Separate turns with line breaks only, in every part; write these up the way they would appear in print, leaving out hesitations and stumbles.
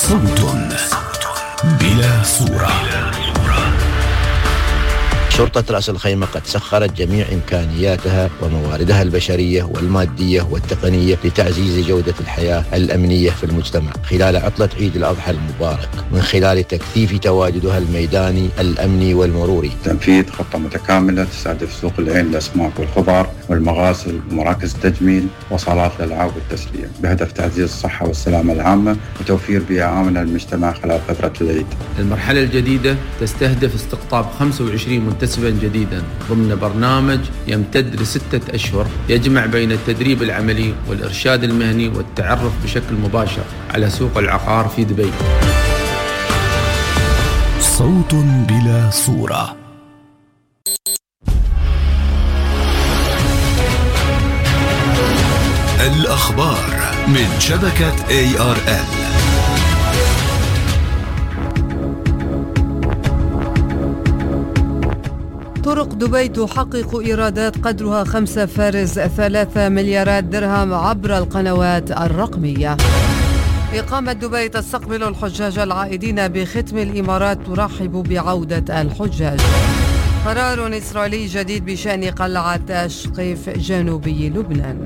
صوت بلا صورة.
شرطة رأس الخيمة قد سخرت جميع إمكانياتها ومواردها البشرية والمادية والتقنية لتعزيز جودة الحياة الأمنية في المجتمع خلال عطلة عيد الأضحى المبارك، من خلال تكثيف تواجدها الميداني الأمني والمروري.
تنفيذ خطة متكاملة تستهدف سوق العين للأسماك والخضار والمغاسل ومراكز التجميل وصالات الألعاب والتسلية، بهدف تعزيز الصحة والسلامة العامة وتوفير بيئة آمنة للمجتمع خلال فترة العيد.
المرحلة الجديدة تستهدف استقطاب 25 منتسبا جديدا ضمن برنامج يمتد ل6 أشهر، يجمع بين التدريب العملي والإرشاد المهني والتعرف بشكل مباشر على سوق العقار في دبي.
صوت بلا صورة. الأخبار من شبكة ARN.
طرق دبي تحقق إيرادات قدرها 5.3 مليارات درهم عبر القنوات الرقمية. إقامة دبي تستقبل الحجاج العائدين بختم الإمارات ترحب بعودة الحجاج. قرار إسرائيلي جديد بشأن قلعة أشقيف جنوبي لبنان.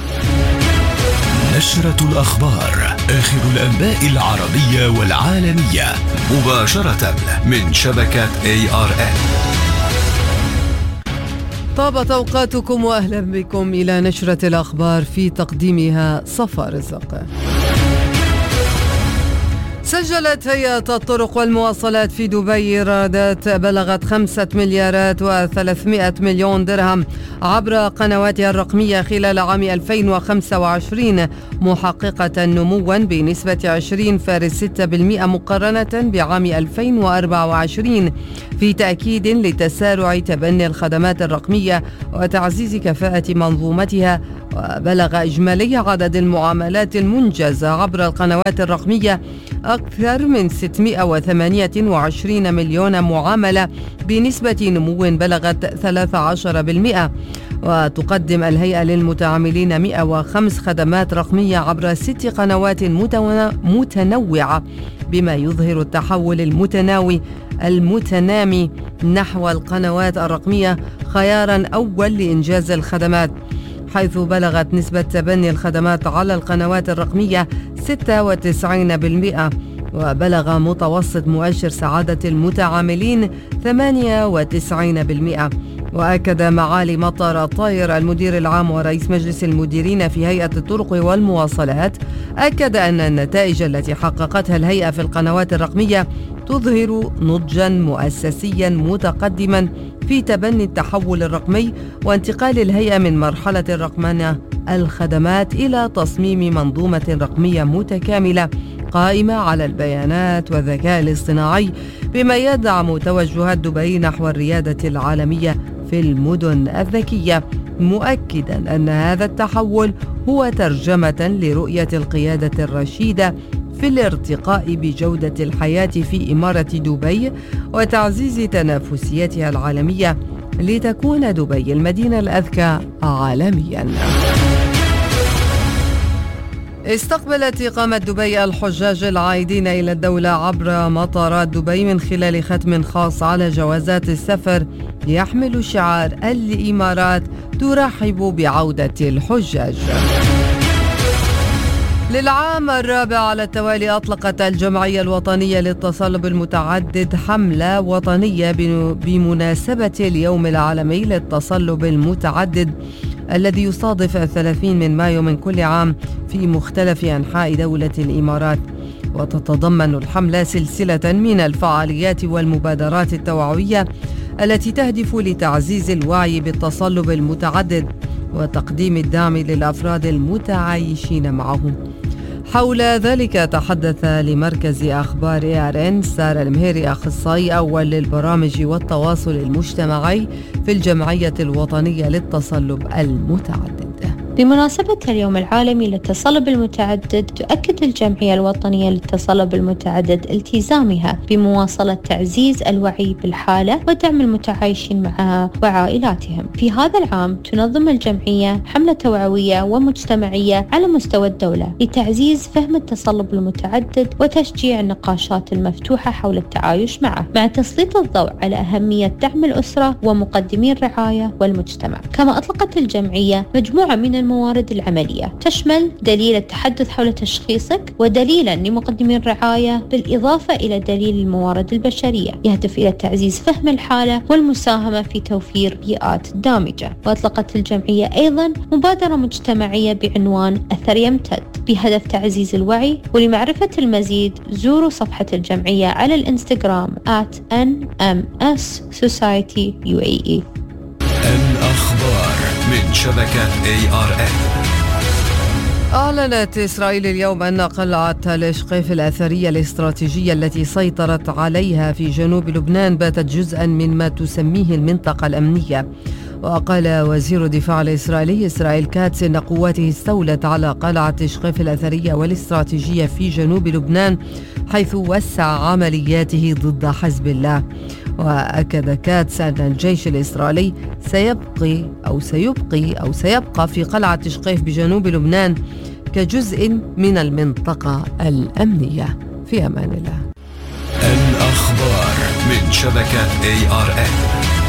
نشرة الأخبار، آخر الأنباء العربية والعالمية مباشرة من شبكة ARN.
طابت أوقاتكم وأهلا بكم إلى نشرة الأخبار، في تقديمها صفا رزق. سجلت هيئة الطرق والمواصلات في دبي إيرادات بلغت 5 مليارات و300 مليون درهم عبر قنواتها الرقمية خلال عام 2025، محققة نموا بنسبة 20.6% مقارنة بعام 2024، في تأكيد لتسارع تبني الخدمات الرقمية وتعزيز كفاءة منظومتها. وبلغ إجمالي عدد المعاملات المنجزة عبر القنوات الرقمية أكثر من 628 مليون معاملة بنسبة نمو بلغت 13%. وتقدم الهيئة للمتعاملين 105 خدمات رقمية عبر 6 قنوات متنوعة، بما يظهر التحول المتنامي نحو القنوات الرقمية خيارا أول لإنجاز الخدمات، حيث بلغت نسبة تبني الخدمات على القنوات الرقمية 96%، وبلغ متوسط مؤشر سعادة المتعاملين 98%. وأكد معالي مطر الطاير المدير العام ورئيس مجلس المديرين في هيئة الطرق والمواصلات، أكد أن النتائج التي حققتها الهيئة في القنوات الرقمية تظهر نضجا مؤسسيا متقدما في تبني التحول الرقمي وانتقال الهيئة من مرحلة الرقمنة الخدمات إلى تصميم منظومة رقمية متكاملة قائمة على البيانات والذكاء الاصطناعي، بما يدعم توجهات دبي نحو الريادة العالمية في المدن الذكية، مؤكدا أن هذا التحول هو ترجمة لرؤية القيادة الرشيدة في الارتقاء بجودة الحياة في إمارة دبي وتعزيز تنافسيتها العالمية لتكون دبي المدينة الأذكى عالمياً. استقبلت إقامة دبي الحجاج العائدين إلى الدولة عبر مطارات دبي من خلال ختم خاص على جوازات السفر يحمل شعار الإمارات ترحب بعودة الحجاج. للعام الرابع على التوالي أطلقت الجمعية الوطنية للتصلب المتعدد حملة وطنية بمناسبة اليوم العالمي للتصلب المتعدد الذي يصادف 30 من مايو من كل عام في مختلف أنحاء دولة الإمارات. وتتضمن الحملة سلسلة من الفعاليات والمبادرات التوعوية التي تهدف لتعزيز الوعي بالتصلب المتعدد وتقديم الدعم للأفراد المتعايشين معه. حول ذلك تحدث لمركز أخبار ARN سارة المهيري، أخصائي أول للبرامج والتواصل المجتمعي في الجمعية الوطنية للتصلب المتعدد.
بمناسبة اليوم العالمي للتصلب المتعدد، تؤكد الجمعية الوطنية للتصلب المتعدد التزامها بمواصلة تعزيز الوعي بالحالة ودعم المتعايشين معها وعائلاتهم. في هذا العام تنظم الجمعية حملة توعوية ومجتمعية على مستوى الدولة لتعزيز فهم التصلب المتعدد وتشجيع النقاشات المفتوحة حول التعايش معه، مع تسليط الضوء على أهمية دعم الأسرة ومقدمي الرعاية والمجتمع. كما أطلقت الجمعية مجموعة من الموارد العملية تشمل دليل التحدث حول تشخيصك ودليلا لمقدمي الرعاية، بالإضافة إلى دليل الموارد البشرية، يهدف إلى تعزيز فهم الحالة والمساهمة في توفير بيئات دامجة. وأطلقت الجمعية أيضا مبادرة مجتمعية بعنوان أثر يمتد بهدف تعزيز الوعي. ولمعرفة المزيد زوروا صفحة الجمعية على الإنستغرام @NMS Society UAE.
الأخبار من شبكة ARN.
أعلنت إسرائيل اليوم أن قلعة تل إشقيف الأثرية الاستراتيجية التي سيطرت عليها في جنوب لبنان باتت جزءا من ما تسميه المنطقة الأمنية. وقال وزير الدفاع الإسرائيلي إسرائيل كاتس إن قواته استولت على قلعة إشقيف الأثرية والاستراتيجية في جنوب لبنان، حيث وسع عملياته ضد حزب الله. وأكد كاتس أن الجيش الإسرائيلي سيبقى في قلعة إشقيف بجنوب لبنان كجزء من المنطقة الأمنية. في أمان الله.
الأخبار من شبكة ARN.